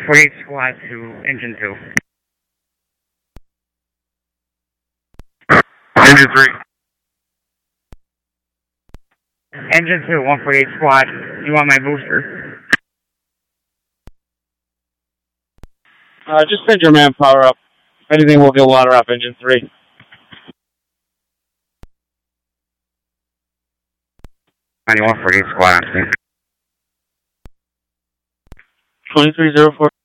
148 squad to engine 2. Engine 3. Engine 2, 148 squad. You want my booster? Just send your manpower up. If anything, we'll get water up engine 3. 148 squad on scene. 2304.